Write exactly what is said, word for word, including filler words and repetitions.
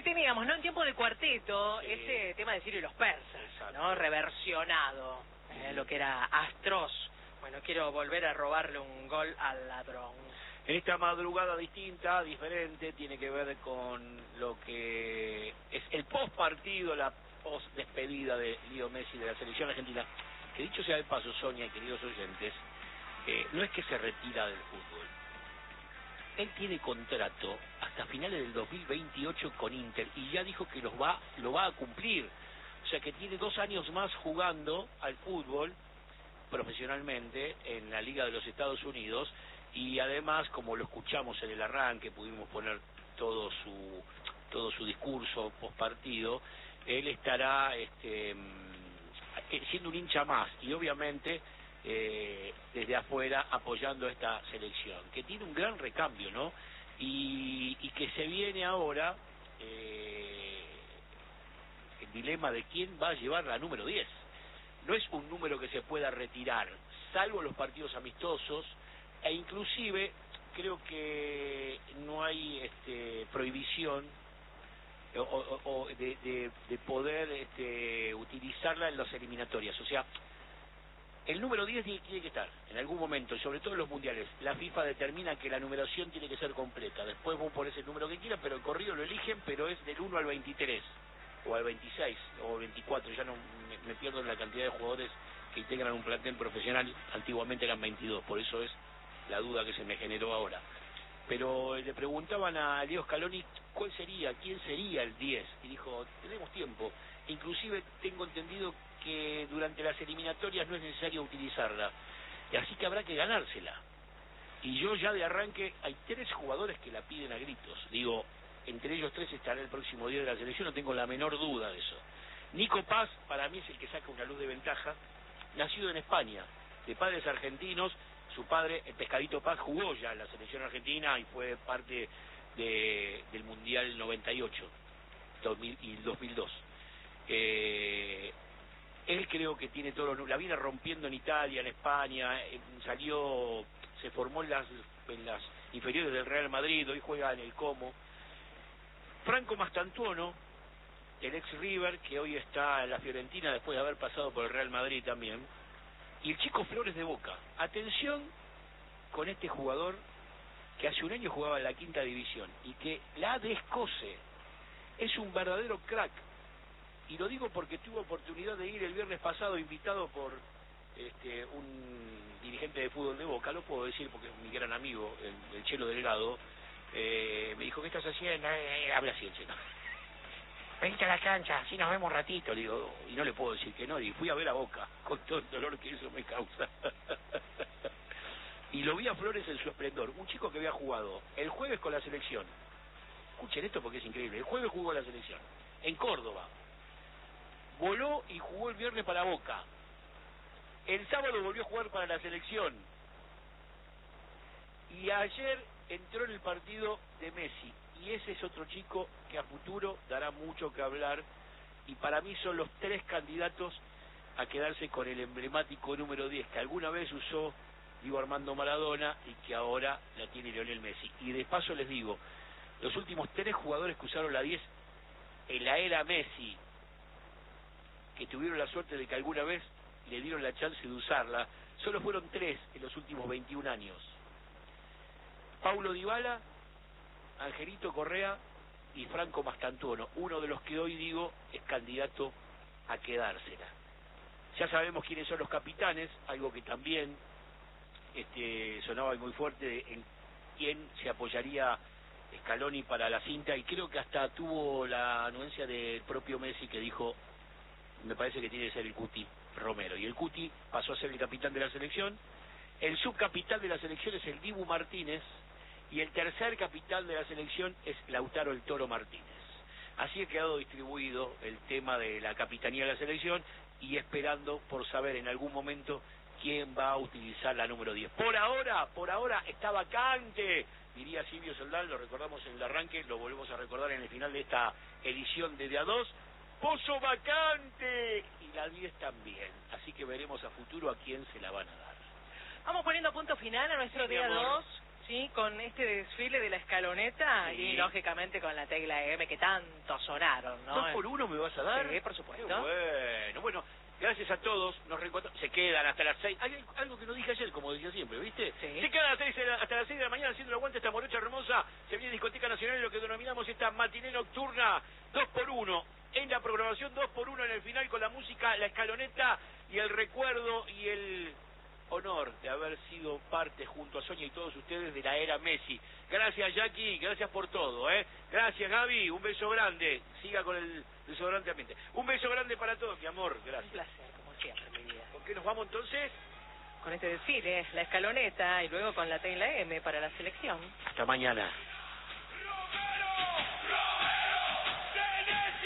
Ahí teníamos, ¿no? En tiempo de cuarteto, Sí. ese tema de Sirio y los persas, Exacto. ¿no? Reversionado, eh, lo que era Astros. Bueno, quiero volver a robarle un gol al ladrón. En esta madrugada distinta, diferente, tiene que ver con lo que es el post partido, la post despedida de Leo Messi de la selección argentina. Que dicho sea de paso, Sonia y queridos oyentes, eh, no es que se retira del fútbol. Él tiene contrato hasta finales del dos mil veintiocho con Inter y ya dijo que los va, lo va a cumplir. O sea que tiene dos años más jugando al fútbol profesionalmente en la Liga de los Estados Unidos y además, como lo escuchamos en el arranque, pudimos poner todo su todo su discurso post partido, él estará este, siendo un hincha más y obviamente eh, desde afuera apoyando a esta selección, que tiene un gran recambio, ¿no? Y, y que se viene ahora eh, el dilema de quién va a llevar la número diez. No es un número que se pueda retirar, salvo los partidos amistosos, e inclusive creo que no hay este, prohibición o, o, o de, de, de poder este, utilizarla en las eliminatorias. O sea, el número diez tiene, tiene que estar en algún momento, y sobre todo en los mundiales. La FIFA determina que la numeración tiene que ser completa. Después vos ponés el número que quieras, pero el corrido lo eligen, pero es del uno al veintitrés, o al veintiséis, o al veinticuatro. Ya no me, me pierdo en la cantidad de jugadores que integran un plantel profesional. Antiguamente eran veintidós, por eso es la duda que se me generó ahora. Pero le preguntaban a Leo Scaloni cuál sería, quién sería el diez, y dijo, tenemos tiempo. Inclusive tengo entendido que durante las eliminatorias no es necesario utilizarla, y así que habrá que ganársela. Y yo ya de arranque, hay tres jugadores que la piden a gritos, digo, entre ellos tres estará el próximo día de la selección, no tengo la menor duda de eso. Nico Paz, para mí es el que saca una luz de ventaja, nacido en España, de padres argentinos. Su padre, el Pescadito Paz, jugó ya en la selección argentina y fue parte de, del Mundial noventa y ocho dos mil, y dos mil dos. Eh, él creo que tiene todo, la viene rompiendo en Italia, en España, eh, salió, se formó en las, en las inferiores del Real Madrid, hoy juega en el Como. Franco Mastantuono, el ex River, que hoy está en la Fiorentina después de haber pasado por el Real Madrid también. Y el Chico Flores de Boca. Atención con este jugador que hace un año jugaba en la quinta división y que la descoce. Es un verdadero crack. Y lo digo porque tuve oportunidad de ir el viernes pasado invitado por este, un dirigente de fútbol de Boca, lo puedo decir porque es mi gran amigo, el, el Chelo Delgado. Eh, me dijo, ¿qué estás haciendo? Eh, habla así el Chelo. Venite a la cancha, así nos vemos un ratito, le digo, y no le puedo decir que no, y fui a ver a Boca, con todo el dolor que eso me causa. Y lo vi a Flores en su esplendor, un chico que había jugado el jueves con la selección. Escuchen esto porque es increíble, el jueves jugó la selección, en Córdoba. Voló y jugó el viernes para Boca. El sábado volvió a jugar para la selección. Y ayer entró en el partido de Messi. Y ese es otro chico que a futuro dará mucho que hablar, y para mí son los tres candidatos a quedarse con el emblemático número diez que alguna vez usó Diego Armando Maradona y que ahora la tiene Lionel Messi. Y de paso les digo, los últimos tres jugadores que usaron la diez en la era Messi, que tuvieron la suerte de que alguna vez le dieron la chance de usarla, solo fueron tres en los últimos veintiún años. Paulo Dybala, Angelito Correa y Franco Mastantuono, uno de los que hoy digo es candidato a quedársela. Ya sabemos quiénes son los capitanes, algo que también este, sonaba muy fuerte en quién se apoyaría Scaloni para la cinta, y creo que hasta tuvo la anuencia del propio Messi que dijo, me parece que tiene que ser el Cuti Romero, y el Cuti pasó a ser el capitán de la selección. El subcapitán de la selección es el Dibu Martínez, y el tercer capitán de la selección es Lautaro el Toro Martínez. Así ha quedado distribuido el tema de la capitanía de la selección, y esperando por saber en algún momento quién va a utilizar la número diez. Por ahora, por ahora está vacante, diría Silvio Soldán, lo recordamos en el arranque, lo volvemos a recordar en el final de esta edición de De A dos. Pozo vacante, y la diez también. Así que veremos a futuro a quién se la van a dar. Vamos poniendo punto final a nuestro Sí, día mi amor. dos. sí, con este desfile de la escaloneta Sí. y lógicamente con la tecla M que tanto sonaron, ¿no? ¿Dos por uno me vas a dar? Sí, por supuesto. Qué bueno, bueno, gracias a todos, nos reencontramos, se quedan hasta las seis, hay algo que no dije ayer, como decía siempre, ¿viste? Sí. Se quedan hasta, seis, hasta las seis de la mañana haciendo el aguante esta morocha hermosa, se viene Discoteca Nacional y lo que denominamos esta matiné nocturna, dos por uno, en la programación dos por uno en el final con la música, la escaloneta y el recuerdo y el honor de haber sido parte junto a Sonia y todos ustedes de la era Messi. Gracias Jackie, gracias por todo, ¿eh? Gracias Gaby, un beso grande, siga con el desodorante ambiente. Un beso grande para todos, mi amor, gracias. Un placer, como siempre, mi vida. ¿Con qué nos vamos entonces? Con este desfile, la escaloneta y luego con la tecla M para la selección. Hasta mañana.